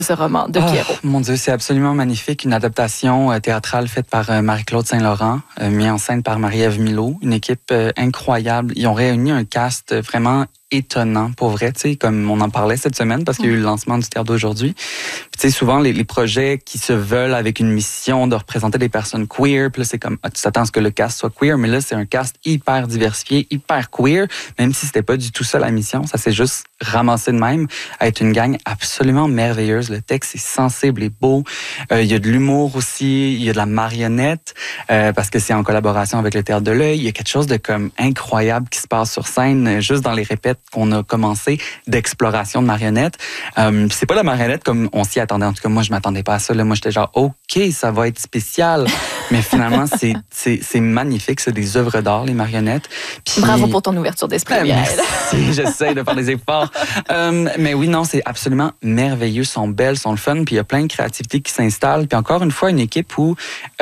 ce roman de Pierrot? Mon Dieu, c'est absolument magnifique. Une adaptation théâtrale faite par Marie-Claude Saint-Laurent, mise en scène par Marie-Ève Milot. Une équipe incroyable. Ils ont réuni un cast vraiment étonnant, pour vrai, tu sais, comme on en parlait cette semaine, parce qu'il y a eu le lancement du théâtre d'aujourd'hui. Puis, tu sais, souvent, les projets qui se veulent avec une mission de représenter des personnes queer, puis là, c'est comme, tu t'attends à ce que le cast soit queer, mais là, c'est un cast hyper diversifié, hyper queer, même si c'était pas du tout ça la mission, ça s'est juste ramassé de même, à être une gang absolument merveilleuse. Le texte est sensible et beau. Il y a de l'humour aussi, il y a de la marionnette, parce que c'est en collaboration avec le Théâtre de l'Œil. Il y a quelque chose de comme incroyable qui se passe sur scène, juste dans les répètes qu'on a commencé d'exploration de marionnettes. C'est pas la marionnette comme on s'y attendait. En tout cas, moi, je m'attendais pas à ça. Là, moi, j'étais genre, OK, ça va être spécial. Mais finalement, c'est magnifique. C'est des œuvres d'art, les marionnettes. Puis, bravo pour ton ouverture d'esprit, Mireille. Merci, j'essaie de faire des efforts. Mais oui, non, c'est absolument merveilleux. Ils sont belles, sont le fun. Puis il y a plein de créativité qui s'installe. Puis encore une fois, une équipe où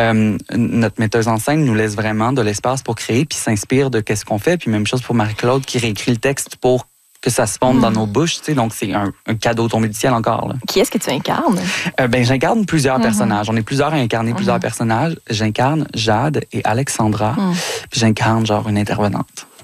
notre metteuse en scène nous laisse vraiment de l'espace pour créer puis s'inspire de qu'est-ce qu'on fait. Puis même chose pour Marie-Claude qui réécrit le texte pour que ça se fonde dans nos bouches, tu sais, donc c'est un cadeau tombé du ciel encore. Là. Qui est-ce que tu incarnes? J'incarne plusieurs personnages. On est plusieurs à incarner plusieurs personnages. J'incarne Jade et Alexandra, puis j'incarne genre une intervenante.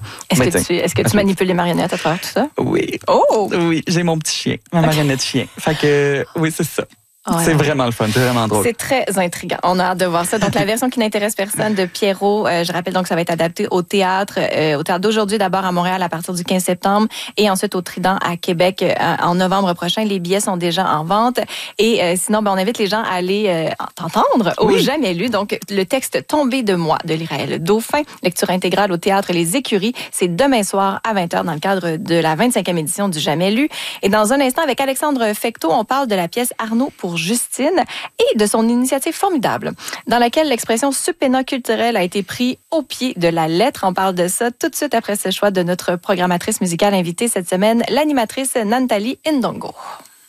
Est-ce que tu manipules les marionnettes à travers tout ça? Oui. Oh! Oui, j'ai mon petit chien, ma marionnette chien. Fait que, oui, c'est ça. Oh, c'est vraiment le fun, c'est vraiment drôle. C'est très intriguant. On a hâte de voir ça. Donc, la version qui n'intéresse personne de Pierrot, je rappelle donc que ça va être adapté au théâtre d'aujourd'hui d'abord à Montréal à partir du 15 septembre et ensuite au Trident à Québec en novembre prochain. Les billets sont déjà en vente. Et sinon, on invite les gens à aller t'entendre au Jamais lu. Donc, le texte Tombé de moi de l'Iraël Dauphin, lecture intégrale au théâtre Les Écuries. C'est demain soir à 20h dans le cadre de la 25e édition du Jamais lu. Et dans un instant, avec Alexandre Fecteau, on parle de la pièce Arnaud pour Justine et de son initiative formidable dans laquelle l'expression subpénat culturel a été pris au pied de la lettre. On parle de ça tout de suite après ce choix de notre programmatrice musicale invitée cette semaine, l'animatrice Nantali Ndongo.